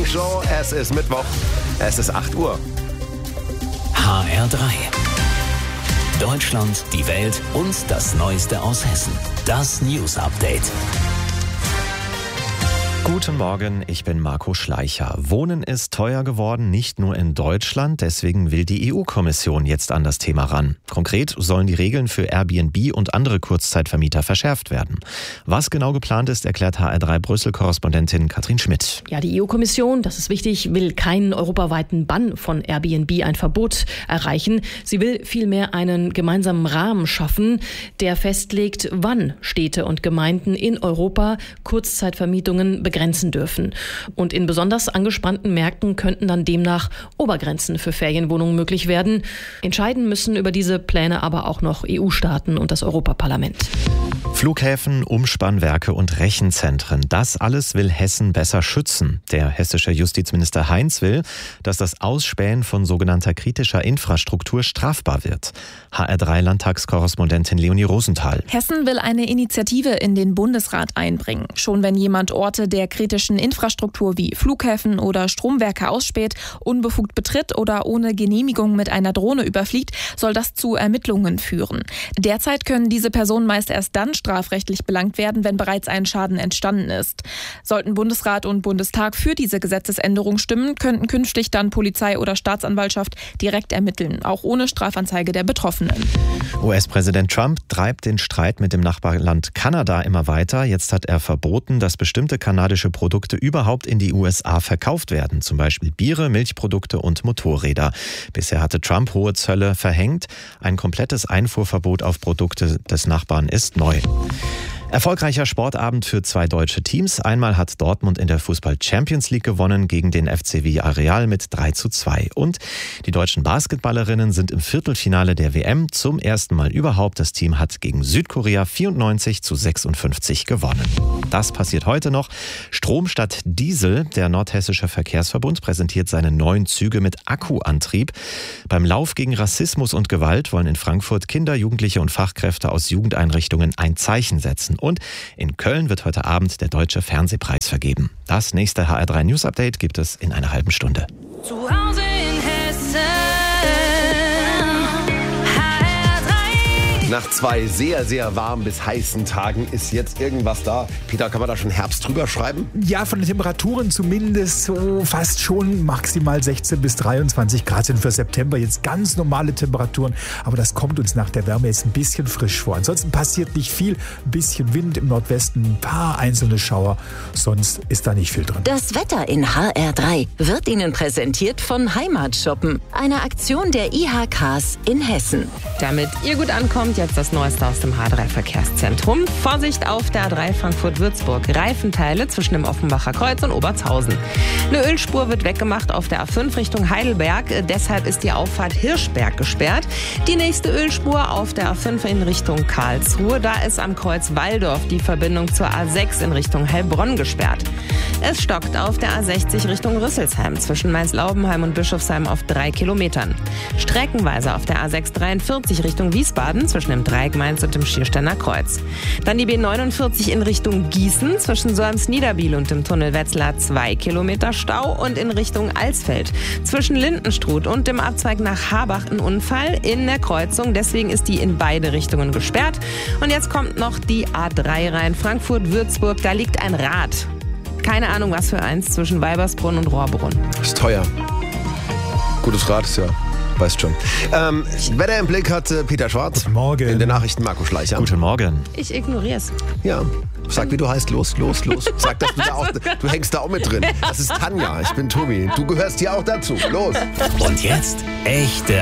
Show. Es ist Mittwoch, es ist 8 Uhr. HR3. Deutschland, die Welt und das Neueste aus Hessen. Das News Update. Guten Morgen, ich bin Marco Schleicher. Wohnen ist teuer geworden, nicht nur in Deutschland. Deswegen will die EU-Kommission jetzt an das Thema ran. Konkret sollen die Regeln für Airbnb und andere Kurzzeitvermieter verschärft werden. Was genau geplant ist, erklärt HR3 Brüssel-Korrespondentin Katrin Schmidt. Ja, die EU-Kommission, das ist wichtig, will keinen europaweiten Bann von Airbnb, ein Verbot erreichen. Sie will vielmehr einen gemeinsamen Rahmen schaffen, der festlegt, wann Städte und Gemeinden in Europa Kurzzeitvermietungen begrenzen dürfen. Und in besonders angespannten Märkten könnten dann demnach Obergrenzen für Ferienwohnungen möglich werden. Entscheiden müssen über diese Pläne aber auch noch EU-Staaten und das Europaparlament. Flughäfen, Umspannwerke und Rechenzentren, das alles will Hessen besser schützen. Der hessische Justizminister Heinz will, dass das Ausspähen von sogenannter kritischer Infrastruktur strafbar wird. HR3-Landtagskorrespondentin Leonie Rosenthal. Hessen will eine Initiative in den Bundesrat einbringen. Schon wenn jemand Orte der kritischen Infrastruktur wie Flughäfen oder Stromwerke ausspäht, unbefugt betritt oder ohne Genehmigung mit einer Drohne überfliegt, soll das zu Ermittlungen führen. Derzeit können diese Personen meist erst dann strafrechtlich belangt werden, wenn bereits ein Schaden entstanden ist. Sollten Bundesrat und Bundestag für diese Gesetzesänderung stimmen, könnten künftig dann Polizei oder Staatsanwaltschaft direkt ermitteln, auch ohne Strafanzeige der Betroffenen. US-Präsident Trump treibt den Streit mit dem Nachbarland Kanada immer weiter. Jetzt hat er verboten, dass bestimmte kanadische Produkte überhaupt in die USA verkauft werden. Zum Beispiel Biere, Milchprodukte und Motorräder. Bisher hatte Trump hohe Zölle verhängt. Ein komplettes Einfuhrverbot auf Produkte des Nachbarn ist neu. Erfolgreicher Sportabend für 2 deutsche Teams. Einmal hat Dortmund in der Fußball-Champions League gewonnen gegen den FC Villarreal mit 3:2. Und die deutschen Basketballerinnen sind im Viertelfinale der WM zum ersten Mal überhaupt. Das Team hat gegen Südkorea 94:56 gewonnen. Das passiert heute noch. Strom statt Diesel. Der Nordhessische Verkehrsverbund präsentiert seine neuen Züge mit Akkuantrieb. Beim Lauf gegen Rassismus und Gewalt wollen in Frankfurt Kinder, Jugendliche und Fachkräfte aus Jugendeinrichtungen ein Zeichen setzen. Und in Köln wird heute Abend der Deutsche Fernsehpreis vergeben. Das nächste HR3 News Update gibt es in einer halben Stunde. Zu Hause in Hessen, HR3. Nach 2 sehr, sehr warmen bis heißen Tagen ist jetzt irgendwas da. Peter, kann man da schon Herbst drüber schreiben? Ja, von den Temperaturen zumindest so fast schon maximal 16 bis 23 Grad sind für September jetzt ganz normale Temperaturen. Aber das kommt uns nach der Wärme jetzt ein bisschen frisch vor. Ansonsten passiert nicht viel. Ein bisschen Wind im Nordwesten, ein paar einzelne Schauer. Sonst ist da nicht viel drin. Das Wetter in HR3 wird Ihnen präsentiert von Heimatshoppen, einer Aktion der IHKs in Hessen. Damit ihr gut ankommt, jetzt das Neueste aus dem H3-Verkehrszentrum. Vorsicht auf der A3 Frankfurt-Würzburg. Reifenteile zwischen dem Offenbacher Kreuz und Obertshausen. Eine Ölspur wird weggemacht auf der A5 Richtung Heidelberg. Deshalb ist die Auffahrt Hirschberg gesperrt. Die nächste Ölspur auf der A5 in Richtung Karlsruhe. Da ist am Kreuz Walldorf die Verbindung zur A6 in Richtung Heilbronn gesperrt. Es stockt auf der A60 Richtung Rüsselsheim zwischen Mainz-Laubenheim und Bischofsheim auf 3 Kilometern. Streckenweise auf der A6 43 Richtung Wiesbaden zwischen dem Dreieck Mainz und dem Schiersteiner Kreuz. Dann die B49 in Richtung Gießen zwischen Solms-Niederbiel und dem Tunnel Wetzlar 2 Kilometer Stau und in Richtung Alsfeld. Zwischen Lindenstruth und dem Abzweig nach Habach ein Unfall in der Kreuzung. Deswegen ist die in beide Richtungen gesperrt. Und jetzt kommt noch die A3 rein. Frankfurt-Würzburg, da liegt ein Rad. Keine Ahnung, was für eins zwischen Weibersbrunn und Rohrbrunn. Ist teuer. Gutes Rad ist ja. Weißt schon. Wetter im Blick hat Peter Schwarz. Guten Morgen. In den Nachrichten Marco Schleicher. Guten Morgen. Ich ignoriere es. Ja. Sag, wie du heißt. Los. Sag, dass du hängst da auch mit drin. Das ist Tanja. Ich bin Tobi. Du gehörst hier auch dazu. Los. Und jetzt echte